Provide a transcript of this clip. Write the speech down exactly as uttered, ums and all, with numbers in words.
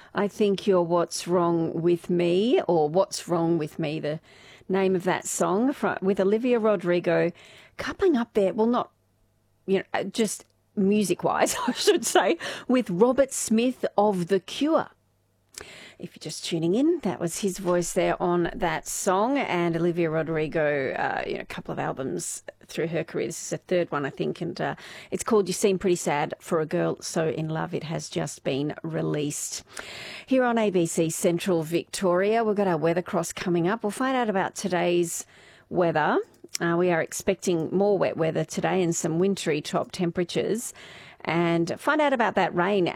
I Think You're What's Wrong With Me, or What's Wrong With Me, the name of that song, with Olivia Rodrigo coupling up there, well, not, you know, just music-wise, I should say, with Robert Smith of The Cure. If you're just tuning in, that was his voice there on that song. And Olivia Rodrigo, uh, you know, a couple of albums through her career. This is her third one, I think, and uh, it's called You Seem Pretty Sad for a Girl So in Love. It has just been released. Here on A B C Central Victoria, we've got our weather cross coming up. We'll find out about today's weather. Uh, we are expecting more wet weather today and some wintry top temperatures, and find out about that rain